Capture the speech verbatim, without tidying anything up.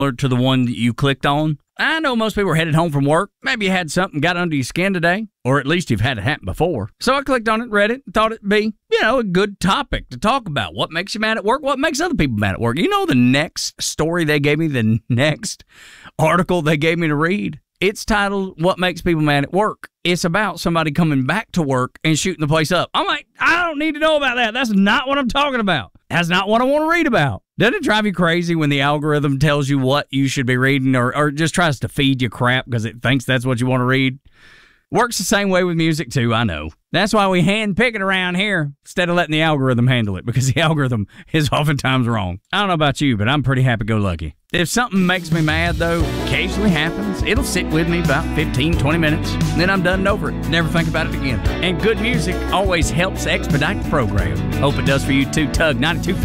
to the one that you clicked on. I know most people are headed home from work. Maybe you had something got under your skin today, or at least you've had it happen before. So I clicked on it, read it, and thought it'd be, you know, a good topic to talk about. What makes you mad at work? What makes other people mad at work? You know the next story they gave me, the next article they gave me to read? It's titled, What Makes People Mad at Work. It's about somebody coming back to work and shooting the place up. I'm like, I don't need to know about that. That's not what I'm talking about. That's not what I want to read about. Doesn't it drive you crazy when the algorithm tells you what you should be reading or, or just tries to feed you crap because it thinks that's what you want to read? Works the same way with music, too, I know. That's why we hand pick it around here instead of letting the algorithm handle it, because the algorithm is oftentimes wrong. I don't know about you, but I'm pretty happy-go-lucky. If something makes me mad, though, occasionally happens, it'll sit with me about fifteen, twenty minutes, and then I'm done and over it. Never think about it again. And good music always helps expedite the program. Hope it does for you, too. Tug ninety-two.